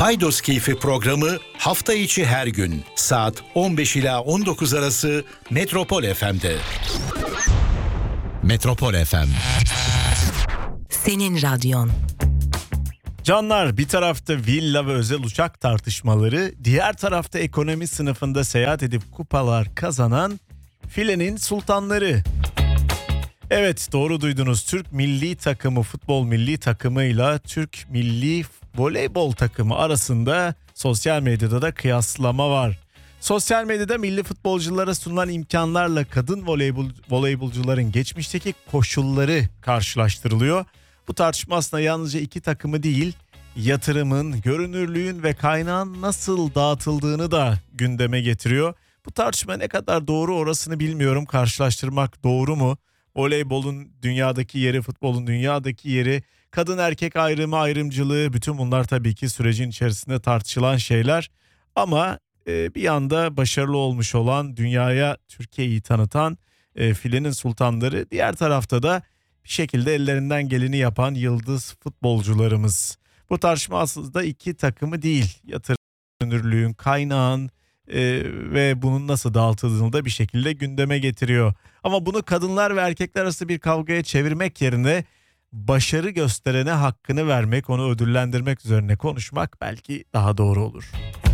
Paydos Keyfi programı hafta içi her gün saat 15 ila 19 arası Metropol FM'de. Metropol FM. Senin radyon. Canlar, bir tarafta villa ve özel uçak tartışmaları, diğer tarafta ekonomi sınıfında seyahat edip kupalar kazanan filenin sultanları. Evet, doğru duydunuz. Türk milli takımı futbol milli takımıyla Türk milli voleybol takımı arasında sosyal medyada da kıyaslama var. Sosyal medyada milli futbolculara sunulan imkanlarla kadın voleybolcuların geçmişteki koşulları karşılaştırılıyor. Bu tartışma aslında yalnızca iki takımı değil, yatırımın, görünürlüğün ve kaynağın nasıl dağıtıldığını da gündeme getiriyor. Bu tartışma ne kadar doğru orasını bilmiyorum. Karşılaştırmak doğru mu? Voleybolun dünyadaki yeri, futbolun dünyadaki yeri, kadın erkek ayrımı, ayrımcılığı, bütün bunlar tabii ki sürecin içerisinde tartışılan şeyler. Ama bir yanda başarılı olmuş olan, dünyaya Türkiye'yi tanıtan filenin sultanları, diğer tarafta da bir şekilde ellerinden geleni yapan yıldız futbolcularımız. Bu tartışma aslında iki takımı değil, yatırım, görünürlüğün, kaynağın ve bunun nasıl dağıtıldığını da bir şekilde gündeme getiriyor. Ama bunu kadınlar ve erkekler arası bir kavgaya çevirmek yerine başarı gösterene hakkını vermek, onu ödüllendirmek üzerine konuşmak belki daha doğru olur.